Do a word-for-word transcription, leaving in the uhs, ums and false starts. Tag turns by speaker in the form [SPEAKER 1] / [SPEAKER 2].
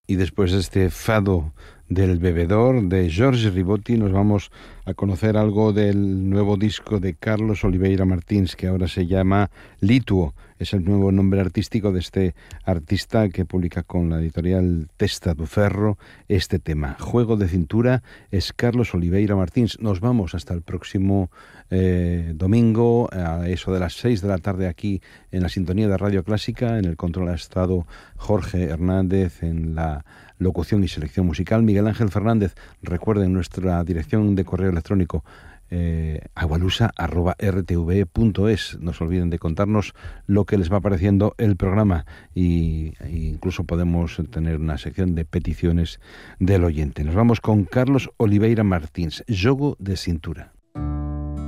[SPEAKER 1] Y después de este fado del bebedor de Jorge Ribotti, nos vamos a conocer algo del nuevo disco de Carlos Oliveira Martins, que ahora se llama Lituo. Es el nuevo nombre artístico de este artista que publica con la editorial Testa do Ferro este tema. Juego de cintura es Carlos Oliveira Martins. Nos vamos hasta el próximo eh, domingo, a eso de las seis de la tarde, aquí en la sintonía de Radio Clásica. En el control ha estado Jorge Hernández, en la locución y selección musical Miguel Ángel Fernández. Recuerden nuestra dirección de correo electrónico eh, agualusa arroba r t v punto es. No se olviden de contarnos lo que les va pareciendo el programa, y, e incluso podemos tener una sección de peticiones del oyente. Nos vamos con Carlos Oliveira Martins, Jogo de cintura.